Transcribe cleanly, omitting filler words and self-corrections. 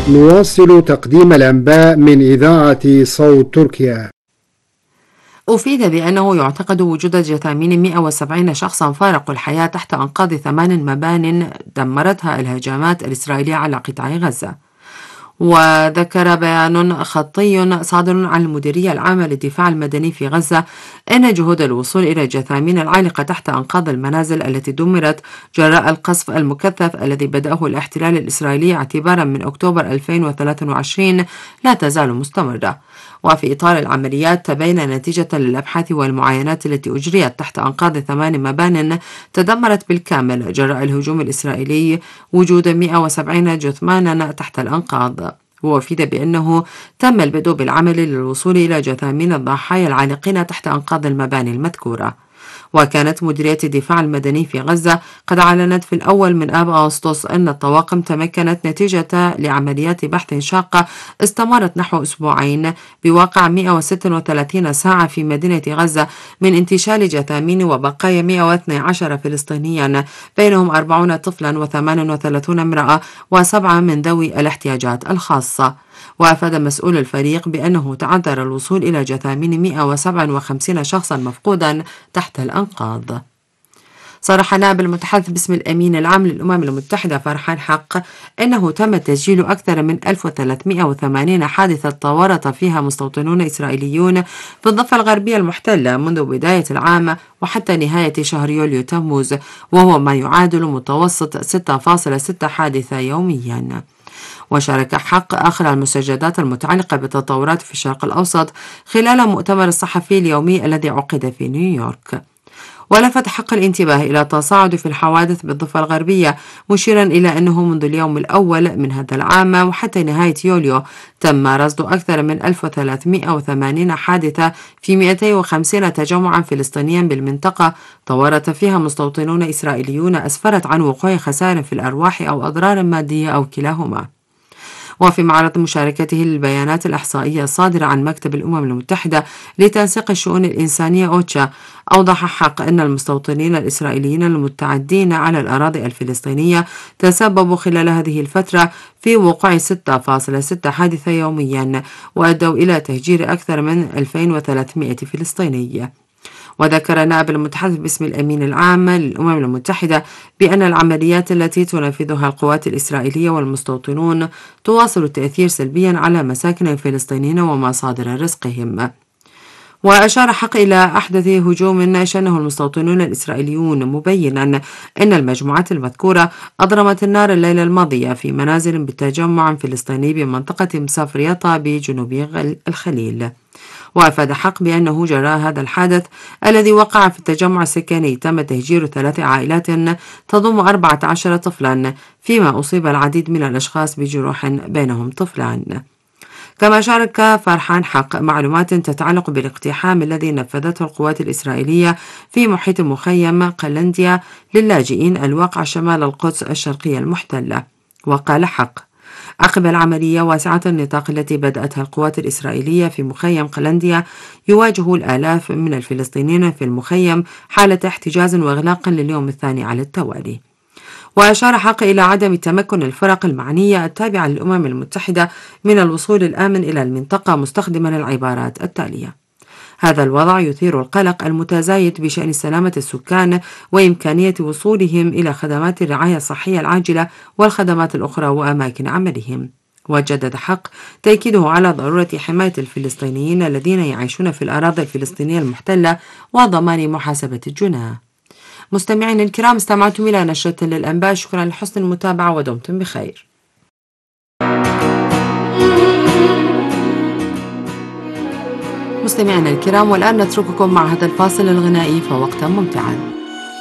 نواصل تقديم الأنباء من إذاعة صوت تركيا. أفيد بأنه يعتقد وجود جثامين 170 شخصا فارقوا الحياة تحت أنقاض 8 مبان دمرتها الهجمات الإسرائيلية على قطاع غزة. وذكر بيان خطي صادر عن المديرية العامة للدفاع المدني في غزة أن جهود الوصول إلى الجثامين العالقة تحت أنقاض المنازل التي دمرت جراء القصف المكثف الذي بدأه الاحتلال الإسرائيلي اعتبارا من أكتوبر 2023 لا تزال مستمرة. وفي إطار العمليات تبين نتيجة للأبحاث والمعاينات التي أجريت تحت أنقاض 8 مبان تدمرت بالكامل جراء الهجوم الإسرائيلي وجود 170 جثمانا تحت الأنقاض. وأفيد بأنه تم البدء بالعمل للوصول إلى جثامين الضحايا العالقين تحت أنقاض المباني المذكورة. وكانت مديرية الدفاع المدني في غزة قد أعلنت في الأول من آب أغسطس أن الطواقم تمكنت نتيجة لعمليات بحث شاقة استمرت نحو أسبوعين بواقع 136 ساعة في مدينة غزة من انتشال جثامين وبقايا 112 فلسطينيا بينهم 40 طفلا و38 امرأة و7 من ذوي الاحتياجات الخاصة. وأفاد مسؤول الفريق بأنه تعذر الوصول إلى جثامين 157 شخصا مفقودا تحت الأنقاض. صرح نائب المتحدث باسم الأمين العام للأمم المتحدة فرحان حق أنه تم تسجيل أكثر من 1380 حادثة تورط فيها مستوطنون إسرائيليون في الضفة الغربية المحتلة منذ بداية العام وحتى نهاية شهر يوليو تموز، وهو ما يعادل متوسط 6.6 حادثة يوميا. وشارك حق آخر المستجدات المتعلقة بالتطورات في الشرق الأوسط خلال مؤتمر الصحفي اليومي الذي عقد في نيويورك. ولفت حق الانتباه إلى تصاعد في الحوادث بالضفة الغربية، مشيرا إلى أنه منذ اليوم الأول من هذا العام وحتى نهاية يوليو تم رصد أكثر من 1380 حادثة في 250 تجمعا فلسطينيا بالمنطقة تورط فيها مستوطنون إسرائيليون أسفرت عن وقوع خسائر في الأرواح أو أضرار مادية أو كلاهما. وفي معرض مشاركته للبيانات الإحصائية الصادرة عن مكتب الأمم المتحدة لتنسيق الشؤون الإنسانية أوتشا، أوضح حق أن المستوطنين الإسرائيليين المتعدين على الأراضي الفلسطينية تسببوا خلال هذه الفترة في وقوع 6.6 حادثة يوميا وأدوا إلى تهجير أكثر من 2300 فلسطيني. وذكر نائب المتحدث باسم الأمين العام للأمم المتحدة بأن العمليات التي تنفذها القوات الإسرائيلية والمستوطنون تواصل التأثير سلبيا على مساكن الفلسطينيين ومصادر رزقهم. وأشار حق إلى أحدث هجوم شنه المستوطنون الإسرائيليون مبينا أن المجموعات المذكورة أضرمت النار الليلة الماضية في منازل بالتجمع فلسطيني بمنطقة مسافريطة بجنوب الخليل. وأفاد حق بأنه جراء هذا الحادث الذي وقع في التجمع السكني تم تهجير 3 عائلات تضم 14 طفلا، فيما أصيب العديد من الأشخاص بجروح بينهم طفلان. كما شارك فرحان حق معلومات تتعلق بالاقتحام الذي نفذته القوات الإسرائيلية في محيط مخيم قلنديا للاجئين الواقع شمال القدس الشرقية المحتلة. وقال حق: عقب العملية واسعة النطاق التي بدأتها القوات الإسرائيلية في مخيم قلنديا، يواجه الآلاف من الفلسطينيين في المخيم حالة احتجاز وإغلاق لليوم الثاني على التوالي. وأشار حق إلى عدم تمكن الفرق المعنية التابعة للأمم المتحدة من الوصول الآمن إلى المنطقة مستخدما العبارات التالية: هذا الوضع يثير القلق المتزايد بشأن سلامة السكان وإمكانية وصولهم إلى خدمات الرعاية الصحية العاجلة والخدمات الأخرى وأماكن عملهم. وجدد حق تأكيده على ضرورة حماية الفلسطينيين الذين يعيشون في الأراضي الفلسطينية المحتلة وضمان محاسبة الجناه. مستمعين الكرام، استمعتم إلى نشرة للأنباء. شكرا لحسن المتابعة ودمتم بخير. مستمعينا الكرام، والآن نترككم مع هذا الفاصل الغنائي فوقتا ممتعا.